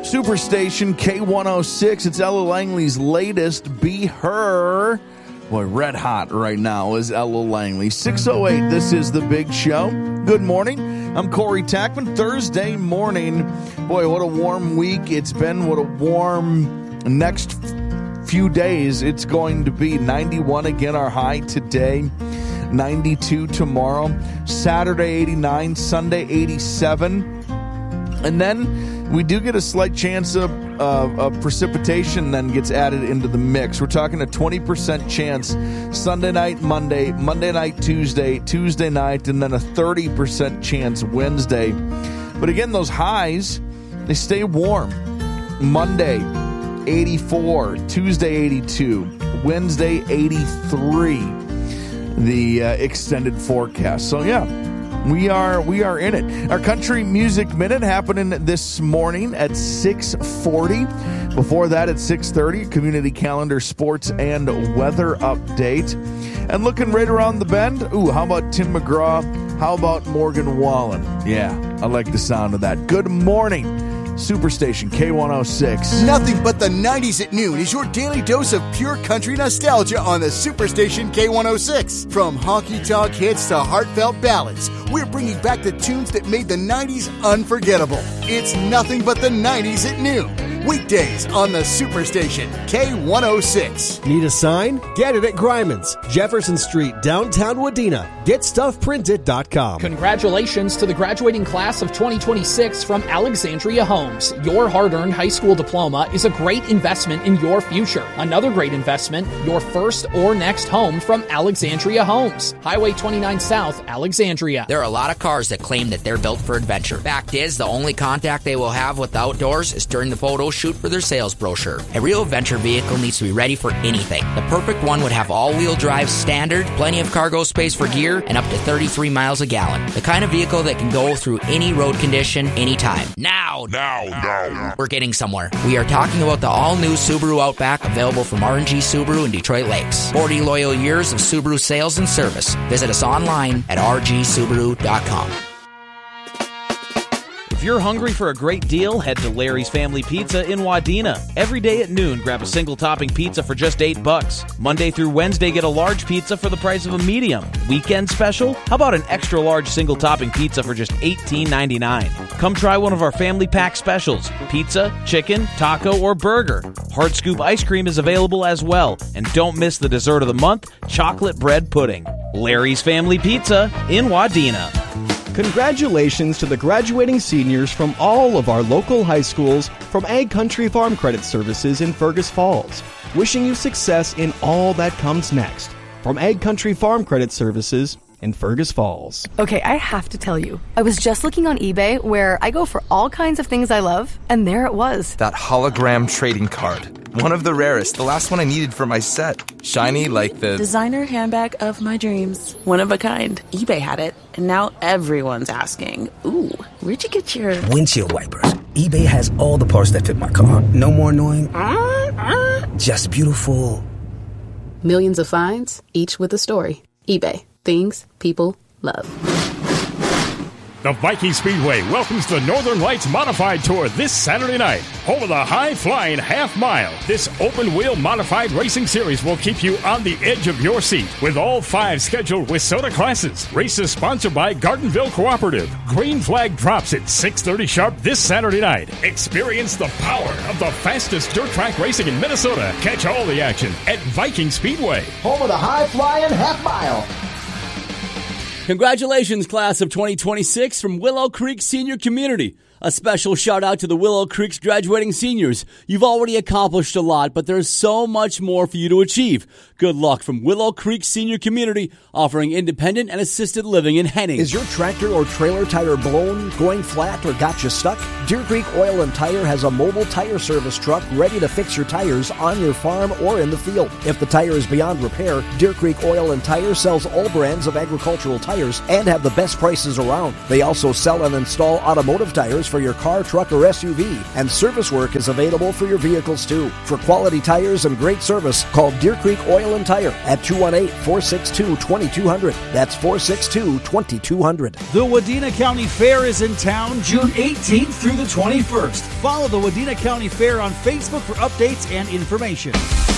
Superstation K106. It's Ella Langley's latest, Be Her. Boy, red hot right now is Ella Langley. 6:08, this is The Big Show. Good morning. I'm Corey Tackman. Thursday morning. Boy, what a warm week it's been. What a warm next few days it's going to be. 91 again, our high today. 92 tomorrow. Saturday, 89. Sunday, 87. And then we do get a slight chance of precipitation then gets added into the mix. We're talking a 20% chance Sunday night, Monday night, Tuesday night, and then a 30% chance Wednesday. But again, those highs, they stay warm. Monday, 84. Tuesday, 82. Wednesday, 83. The extended forecast. So, yeah. We are in it. Our Country Music Minute happening this morning at 6:40. Before that at 6:30, community calendar, sports, and weather update. And looking right around the bend, how about Tim McGraw? How about Morgan Wallen? Yeah, I like the sound of that. Good morning. Superstation K106. Nothing but the 90s at noon is your daily dose of pure country nostalgia on the Superstation K106. From honky-tonk hits to heartfelt ballads, we're bringing back the tunes that made the 90s unforgettable. It's nothing but the 90s at noon. Weekdays on the Superstation K106. Need a sign? Get it at Gryman's, Jefferson Street, downtown Wadena. GetStuffPrinted.com. Congratulations to the graduating class of 2026 from Alexandria Homes. Your hard-earned high school diploma is a great investment in your future. Another great investment, your first or next home from Alexandria Homes. Highway 29 South, Alexandria. There are a lot of cars that claim that they're built for adventure. Fact is, the only contact they will have with the outdoors is during the photo shoot for their sales brochure. A real adventure vehicle needs to be ready for anything. The perfect one would have all-wheel drive standard, plenty of cargo space for gear, and up to 33 miles a gallon. The kind of vehicle that can go through any road condition, anytime. Now. We're getting somewhere. We are talking about the all-new Subaru Outback, available from R&G Subaru in Detroit Lakes. 40 loyal years of Subaru sales and service. Visit us online at rgsubaru.com. If you're hungry for a great deal, head to Larry's Family Pizza in Wadena. Every day at noon, grab a single topping pizza for just $8. Monday through Wednesday, get a large pizza for the price of a medium. Weekend special? How about an extra large single topping pizza for just $18.99? Come try one of our family pack specials: pizza, chicken, taco, or burger. Hard scoop ice cream is available as well. And don't miss the dessert of the month, chocolate bread pudding. Larry's Family Pizza in Wadena. Congratulations to the graduating seniors from all of our local high schools from Ag Country Farm Credit Services in Fergus Falls. Wishing you success in all that comes next. From Ag Country Farm Credit Services in Fergus Falls. Okay, I have to tell you, I was just looking on eBay where I go for all kinds of things I love, and there it was. That hologram trading card. One of the rarest, the last one I needed for my set. Shiny like the designer handbag of my dreams. One of a kind. eBay had it, and now everyone's asking, ooh, where'd you get your windshield wipers? eBay has all the parts that fit my car. No more annoying. Just beautiful. Millions of finds, each with a story. eBay. Things people love. The Viking Speedway welcomes the Northern Lights Modified Tour this Saturday night. Home of the high-flying half-mile. This open-wheel modified racing series will keep you on the edge of your seat with all 5 scheduled WISSOTA classes. Races sponsored by Gardenville Cooperative. Green flag drops at 6:30 sharp this Saturday night. Experience the power of the fastest dirt track racing in Minnesota. Catch all the action at Viking Speedway. Home of the high-flying half-mile. Congratulations, class of 2026 from Willow Creek Senior Community. A special shout out to the Willow Creek's graduating seniors. You've already accomplished a lot, but there's so much more for you to achieve. Good luck from Willow Creek Senior Community, offering independent and assisted living in Henning. Is your tractor or trailer tire blown, going flat, or got you stuck? Deer Creek Oil and Tire has a mobile tire service truck ready to fix your tires on your farm or in the field. If the tire is beyond repair, Deer Creek Oil and Tire sells all brands of agricultural tires tires and have the best prices around. They also sell and install automotive tires for your car, truck, or SUV, and service work is available for your vehicles too. For quality tires and great service, call Deer Creek Oil and Tire at 218-462-2200. That's 462-2200. The Wadena County Fair is in town June 18th through the 21st. Follow the Wadena County Fair on Facebook for updates and information.